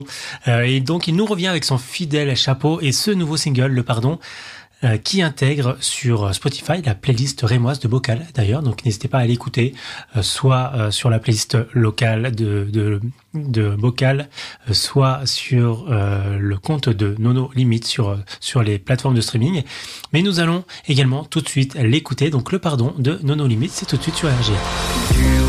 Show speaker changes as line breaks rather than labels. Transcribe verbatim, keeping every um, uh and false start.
Euh, et donc il nous revient avec son fidèle chapeau et ce nouveau single, Le Pardon, euh, qui intègre sur Spotify la playlist rémoise de Bocal d'ailleurs. Donc n'hésitez pas à l'écouter, euh, soit euh, sur la playlist locale de, de, de Bocal, euh, soit sur euh, le compte de Nono Limite sur, sur les plateformes de streaming. Mais nous allons également tout de suite l'écouter. Donc Le Pardon de Nono Limite, c'est tout de suite sur R G.